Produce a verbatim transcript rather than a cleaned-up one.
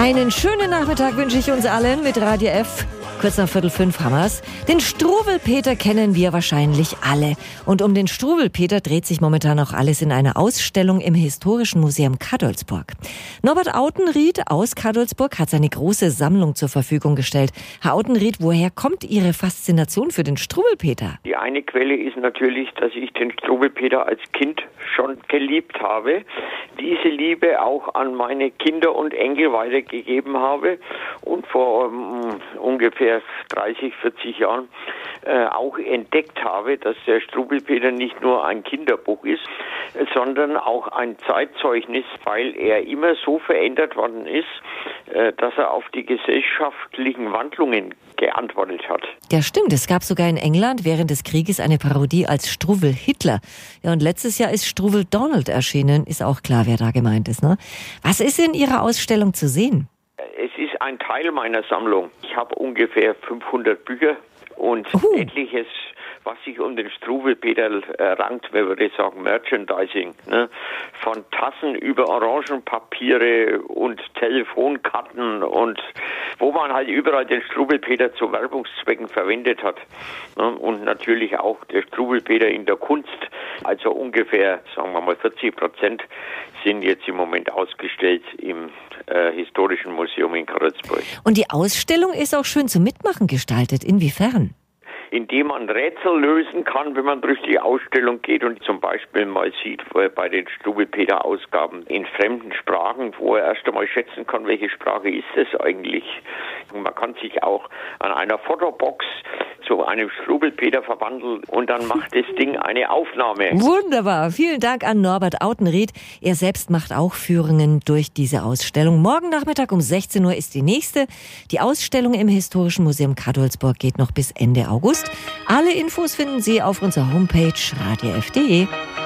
Einen schönen Nachmittag wünsche ich uns allen mit Radio F. Kurz nach Viertel fünf haben wir's. Den Struwwelpeter kennen wir wahrscheinlich alle. Und um den Struwwelpeter dreht sich momentan auch alles in einer Ausstellung im Historischen Museum Cadolzburg. Norbert Autenried aus Cadolzburg hat seine große Sammlung zur Verfügung gestellt. Herr Autenried, woher kommt Ihre Faszination für den Struwwelpeter? Die eine Quelle ist natürlich, dass ich den Struwwelpeter als Kind schon geliebt habe. Diese Liebe auch an meine Kinder und Enkel weitergegeben habe und vor um, ungefähr dreißig, vierzig Jahren äh, auch entdeckt habe, dass der Struwwelpeter nicht nur ein Kinderbuch ist, sondern auch ein Zeitzeugnis, weil er immer so verändert worden ist, äh, dass er auf die gesellschaftlichen Wandlungen geantwortet hat. Ja, stimmt. Es gab sogar in England während des Krieges eine Parodie als Struwwel Hitler. Ja, und letztes Jahr ist Struwwel Donald erschienen. Ist auch klar, wer da gemeint ist, ne? Was ist in Ihrer Ausstellung zu sehen? Es ist ein Teil meiner Sammlung. Ich habe ungefähr fünfhundert Bücher und uh. etliches, was sich um den Struwwelpeter äh, rankt, man würde sagen Merchandising, ne? Von Tassen über Orangenpapiere und Telefonkarten und wo man halt überall den Struwwelpeter zu Werbungszwecken verwendet hat. Ne? Und natürlich auch der Struwwelpeter in der Kunst. Also ungefähr, sagen wir mal, vierzig Prozent sind jetzt im Moment ausgestellt im äh, Historischen Museum in Cadolzburg. Und die Ausstellung ist auch schön zum Mitmachen gestaltet. Inwiefern? Indem man Rätsel lösen kann, wenn man durch die Ausstellung geht und zum Beispiel mal sieht, wo er bei den Struwwelpeter-Ausgaben in fremden Sprachen, wo er erst einmal schätzen kann, welche Sprache ist das eigentlich. Und man kann sich auch an einer Fotobox zu einem Struwwelpeter verwandeln und dann macht das Ding eine Aufnahme. Wunderbar. Vielen Dank an Norbert Autenried. Er selbst macht auch Führungen durch diese Ausstellung. Morgen Nachmittag um sechzehn Uhr ist die nächste. Die Ausstellung im Historischen Museum Cadolzburg geht noch bis Ende August. Alle Infos finden Sie auf unserer Homepage radio f punkt de.